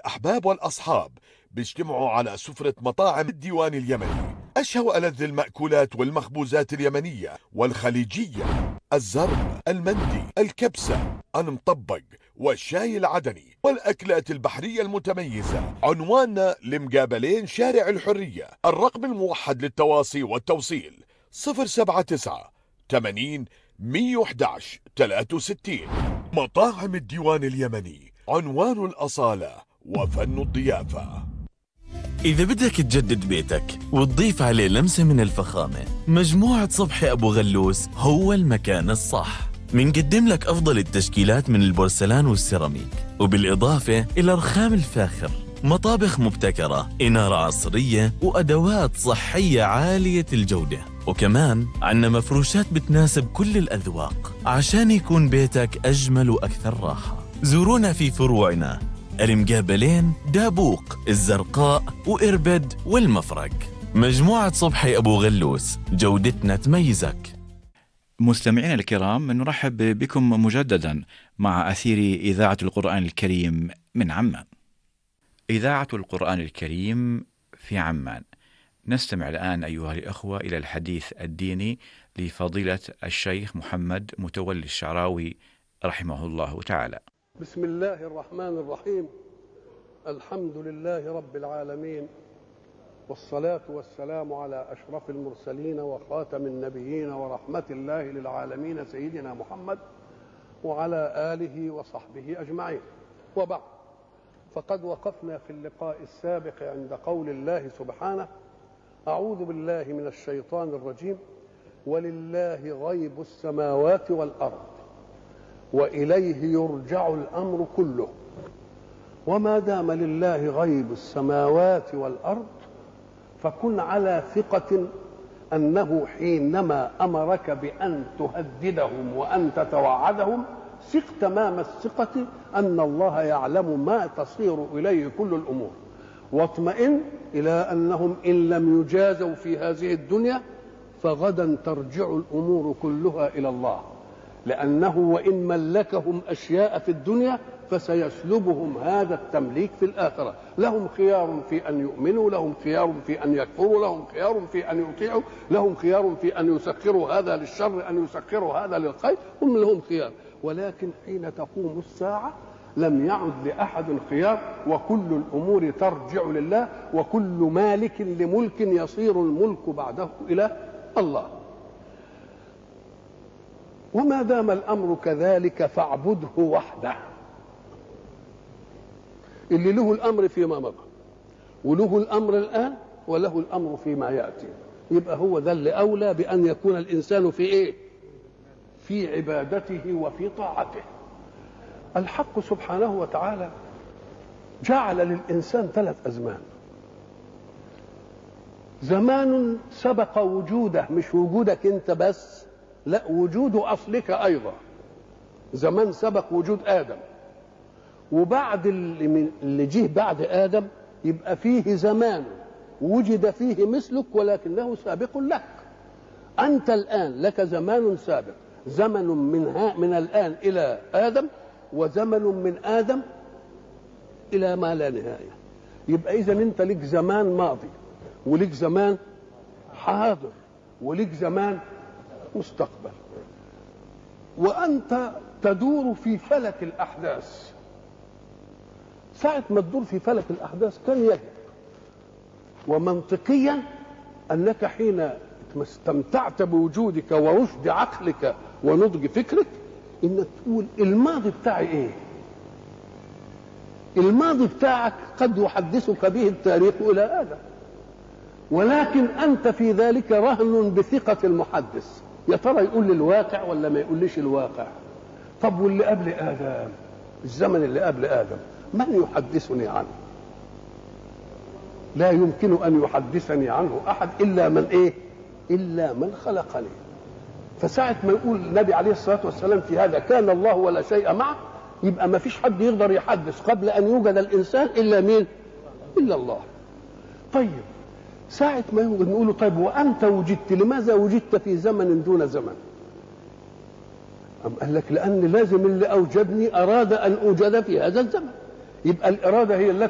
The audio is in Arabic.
الأحباب والأصحاب بيجتمعوا على سفرة مطاعم الديوان اليمني. أشهى ألذ المأكولات والمخبوزات اليمنية والخليجية: الزرب، المندي، الكبسة، المطبق، والشاي العدني، والأكلات البحرية المتميزة. عنواننا لمقابلين شارع الحرية. الرقم الموحد للتواصي والتوصيل 079 80 111 63. مطاعم الديوان اليمني، عنوان الأصالة وفن الضيافة. إذا بدك تجدد بيتك وتضيف عليه لمسة من الفخامة، مجموعة صبحي أبو غلوس هو المكان الصح. منقدم لك أفضل التشكيلات من البورسلان والسيراميك، وبالإضافة إلى رخام الفاخر، مطابخ مبتكرة، إنارة عصرية، وأدوات صحية عالية الجودة. وكمان عنا مفروشات بتناسب كل الأذواق عشان يكون بيتك أجمل وأكثر راحة. زورونا في فروعنا المقابلين، دابوق، الزرقاء، وإربد، والمفرق. مجموعة صبحي أبو غلوس، جودتنا تميزك. مستمعينا الكرام، نرحب بكم مجددا مع أثير إذاعة القرآن الكريم من عمان. إذاعة القرآن الكريم في عمان. نستمع الآن أيها الأخوة إلى الحديث الديني لفضيلة الشيخ محمد متولي الشعراوي رحمه الله تعالى. بسم الله الرحمن الرحيم. الحمد لله رب العالمين، والصلاة والسلام على أشرف المرسلين وخاتم النبيين ورحمة الله للعالمين سيدنا محمد وعلى آله وصحبه أجمعين. وبعد، فقد وقفنا في اللقاء السابق عند قول الله سبحانه: أعوذ بالله من الشيطان الرجيم: ولله غيب السماوات والأرض وإليه يرجع الأمر كله. وما دام لله غيب السماوات والأرض فكن على ثقة أنه حينما أمرك بأن تهددهم وأن تتوعدهم، ثق تمام الثقة أن الله يعلم ما تصير إليه كل الأمور، واطمئن إلى أنهم إن لم يجازوا في هذه الدنيا فغدا ترجع الأمور كلها إلى الله، لأنه وإن ملكهم أشياء في الدنيا فسيسلبهم هذا التمليك في الآخرة. لهم خيار في أن يؤمنوا، لهم خيار في أن يكفروا، لهم خيار في أن يطيعوا، لهم خيار في أن يسخروا هذا للشر، أن يسخروا هذا للخير، هم لهم خيار. ولكن حين تقوم الساعة لم يعد لأحد خيار، وكل الأمور ترجع لله، وكل مالك لملك يصير الملك بعده إلى الله. وما دام الأمر كذلك فاعبده وحده. اللي له الأمر فيما مضى وله الأمر الآن وله الأمر فيما يأتي، يبقى هو ذا اللي أولى بأن يكون الإنسان في إيه؟ في عبادته وفي طاعته. الحق سبحانه وتعالى جعل للإنسان 3 أزمان: زمان سبق وجوده، مش وجودك أنت بس، لا، وجود أصلك أيضا. زمان سبق وجود آدم، وبعد اللي جه بعد آدم يبقى فيه زمان وجد فيه مثلك ولكنه سابق لك. أنت الآن لك زمان سابق، زمن من الآن إلى آدم، وزمن من آدم إلى ما لا نهاية. يبقى إذن أنت لك زمان ماضي، ولك زمان حاضر، ولك زمان مستقبل، وأنت تدور في فلك الأحداث. ساعة ما تدور في فلك الأحداث كان يجب ومنطقيا أنك حين استمتعت بوجودك ورشد عقلك ونضج فكرك إنك تقول الماضي بتاعي إيه؟ الماضي بتاعك قد يحدثك به التاريخ إلى آدم، ولكن أنت في ذلك رهن بثقة المحدث. يا ترى يقول لي الواقع ولا ما يقوليش الواقع؟ طب واللي قبل آدم، الزمن اللي قبل آدم، من يحدثني عنه؟ لا يمكن أن يحدثني عنه أحد إلا من إيه؟ إلا من خلقني. فساعة ما يقول النبي عليه الصلاة والسلام في هذا كان الله ولا شيء معه، يبقى ما فيش حد يقدر يحدث قبل أن يوجد الإنسان إلا مين؟ إلا الله. طيب ساعة ما يوجد نقوله طيب وأنت وجدت، لماذا وجدت في زمن دون زمن؟ أم قال لك لأن لازم اللي أوجدني أراد أن أوجد في هذا الزمن، يبقى الإرادة هي التي